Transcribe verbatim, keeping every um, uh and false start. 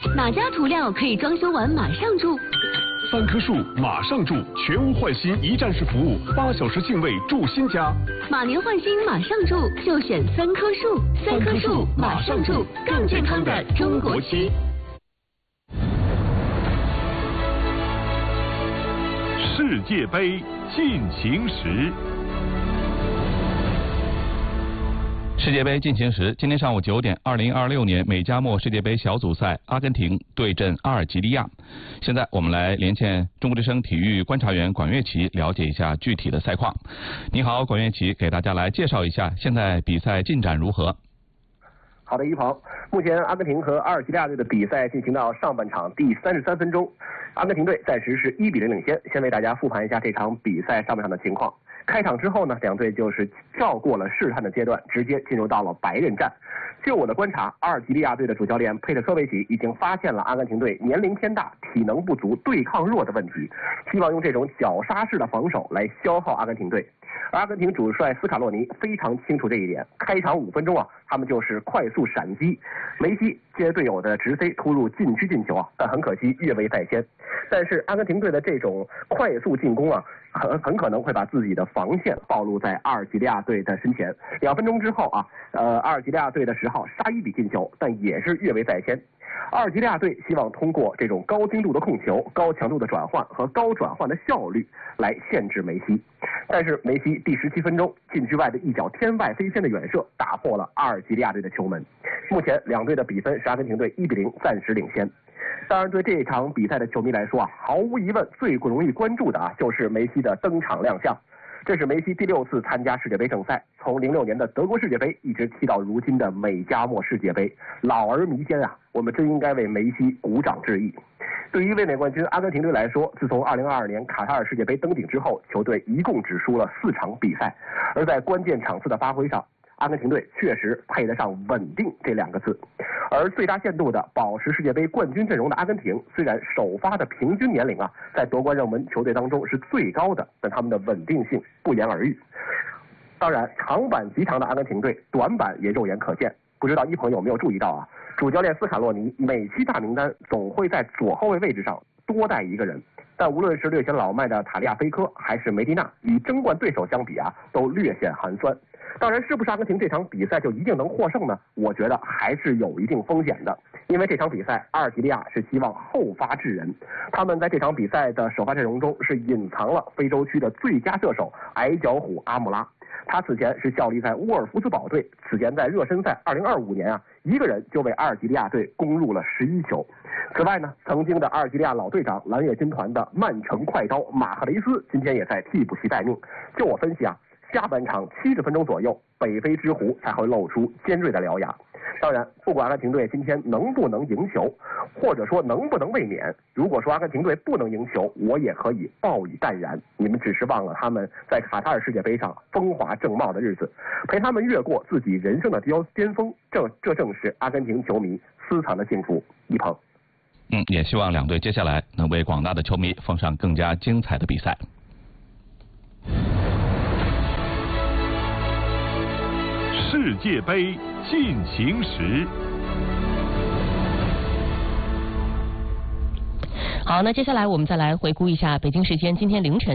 哪家涂料可以装修完马上住？ 三棵树马上住，全屋换新一站式服务，八小时净位住新家。 马年换新马上住，就选三棵树。三棵树马上住，更健康的中国区。 世界杯进行时。 世界杯进行时，今天上午九点，二零二六年美加墨世界杯小组赛，阿根廷对阵阿尔及利亚。现在我们来连线中国之声体育观察员管乐琪，了解一下具体的赛况。你好，管乐琪，给大家来介绍一下现在比赛进展如何？ 好的，一鹏，目前阿根廷和阿尔及利亚队的比赛进行到上半场第三十三分钟，阿根廷队暂时是一比零领先。先为大家复盘一下这场比赛上半场的情况。开场之后呢，两队就是跳过了试探的阶段，直接进入到了白刃战。就我的观察，阿尔及利亚队的主教练佩特科维奇已经发现了阿根廷队年龄偏大、体能不足、对抗弱的问题，希望用这种绞杀式的防守来消耗阿根廷队。阿根廷主帅斯卡洛尼非常清楚这一点，开场五分钟啊，他们就是快速闪击，梅西接队友的直塞突入禁区进球啊，但很可惜越位在先。但是阿根廷队的这种快速进攻啊，很很可能会把自己的防线暴露在阿尔及利亚队的身前。两分钟之后啊，呃，阿尔及利亚队的十号沙伊比进球，但也是越位在先。阿尔及利亚队希望通过这种高精度的控球、高强度的转换和高转换的效率来限制梅西，但是梅西第十七分钟禁区外的一脚天外飞仙的远射打破了阿尔及利亚队的球门。目前两队的比分是阿根廷队一比零暂时领先。当然，对这场比赛的球迷来说啊，毫无疑问最容易关注的啊就是梅西的登场亮相。这是梅西第六次参加世界杯正赛，从零六年的德国世界杯一直踢到如今的美加墨世界杯，老而弥坚啊！我们真应该为梅西鼓掌致意。对于卫冕冠军阿根廷队来说，自从二零二二年卡塔尔世界杯登顶之后，球队一共只输了四场比赛，而在关键场次的发挥上，阿根廷队确实配得上稳定这两个字。而最大限度的保持世界杯冠军阵容的阿根廷，虽然首发的平均年龄啊，在夺冠热门球队当中是最高的，但他们的稳定性不言而喻。当然，长板极强的阿根廷队，短板也肉眼可见。不知道一鹏有没有注意到啊？主教练斯卡洛尼每期大名单总会在左后卫位置上多带一个人，但无论是略显老迈的塔利亚菲科还是梅迪纳，与争冠对手相比啊，都略显寒酸。当然，是不是阿根廷这场比赛就一定能获胜呢？我觉得还是有一定风险的，因为这场比赛阿尔及利亚是希望后发制人，他们在这场比赛的首发阵容中是隐藏了非洲区的最佳射手矮脚虎阿姆拉。他此前是效力在沃尔夫斯堡队，此前在热身赛二零二五年啊，一个人就为阿尔及利亚队攻入了十一球。此外呢，曾经的阿尔及利亚老队长蓝月军团的曼城快刀马赫雷斯今天也在替补席待命。就我分析啊，下半场七十分钟左右，北非之狐才会露出尖锐的獠牙。当然，不管阿根廷队今天能不能赢球，或者说能不能卫冕，如果说阿根廷队不能赢球，我也可以报以淡然。你们只是忘了他们在卡塔尔世界杯上风华正茂的日子，陪他们越过自己人生的巅峰，这这正是阿根廷球迷私藏的幸福。一鹏， 嗯，也希望两队接下来能为广大的球迷奉上更加精彩的比赛。 世界杯进行时。 好，那接下来我们再来回顾一下北京时间今天凌晨